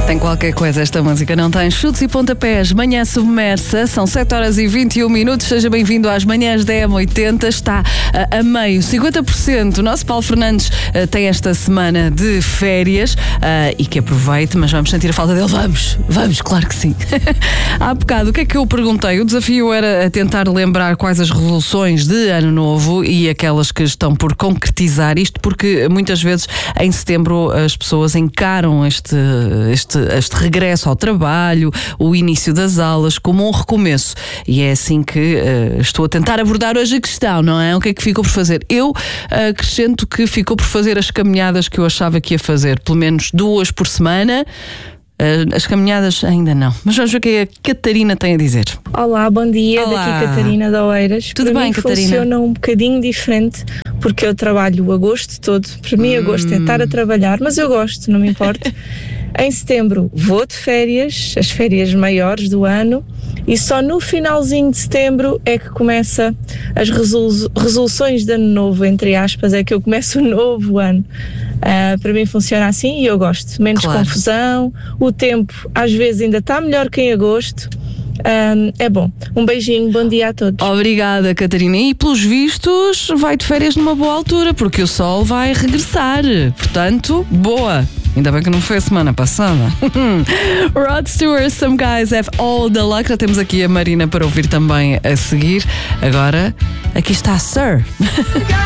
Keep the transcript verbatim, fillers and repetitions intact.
Tem qualquer coisa esta música, não tem? Chutes e pontapés, manhã submersa, são sete horas e vinte e um minutos. Seja bem-vindo às manhãs da M oitenta. Está a, a meio, cinquenta por cento. O nosso Paulo Fernandes uh, tem esta semana de férias uh, e que aproveite, mas vamos sentir a falta dele. Vamos, vamos, claro que sim. Há bocado, o que é que eu perguntei? O desafio era a tentar lembrar quais as resoluções de ano novo e aquelas que estão por concretizar. Isto porque muitas vezes em setembro as pessoas encaram este, este, este regresso ao trabalho, o início das aulas, como um recomeço. E é assim que uh, estou a tentar abordar hoje a questão, não é? O que é que ficou por fazer? Eu uh, acrescento que ficou por fazer as caminhadas que eu achava que ia fazer, pelo menos duas por semana. Uh, as caminhadas ainda não. Mas vamos ver o que a Catarina tem a dizer. Olá, bom dia. Olá. Daqui Catarina de Oeiras. Tudo Para bem, mim Catarina? Funciona um bocadinho diferente porque eu trabalho o agosto todo. Para mim, hum. agosto é estar a trabalhar, mas eu gosto, não me importa. Em setembro vou de férias, as férias maiores do ano, e só no finalzinho de setembro é que começa as resolu- resoluções de ano novo, entre aspas, é que eu começo o novo ano. Uh, para mim funciona assim e eu gosto. Menos Claro. confusão, o tempo às vezes ainda está melhor que em agosto. Um, é bom. Um beijinho, bom dia a todos. Obrigada, Catarina. E pelos vistos vai de férias numa boa altura, porque o sol vai regressar. Portanto, boa. Ainda bem que não foi a semana passada. Rod Stewart, Some Guys Have All the Luck. Já temos aqui a Marina para ouvir também a seguir. Agora, aqui está a Sir.